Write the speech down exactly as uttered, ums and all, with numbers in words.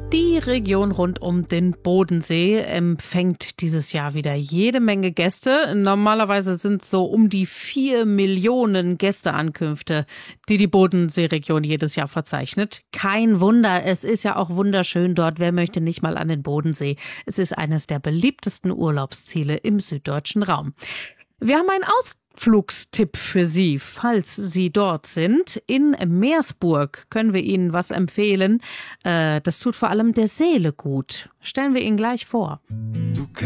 Die Region rund um den Bodensee empfängt dieses Jahr wieder jede Menge Gäste. Normalerweise sind es so um die vier Millionen Gästeankünfte, die die Bodenseeregion jedes Jahr verzeichnet. Kein Wunder, es ist ja auch wunderschön dort. Wer möchte nicht mal an den Bodensee? Es ist eines der beliebtesten Urlaubsziele im süddeutschen Raum. Wir haben einen Ausflugstipp für Sie, falls Sie dort sind. In Meersburg können wir Ihnen was empfehlen. Äh, das tut vor allem der Seele gut. Stellen wir Ihnen gleich vor. Du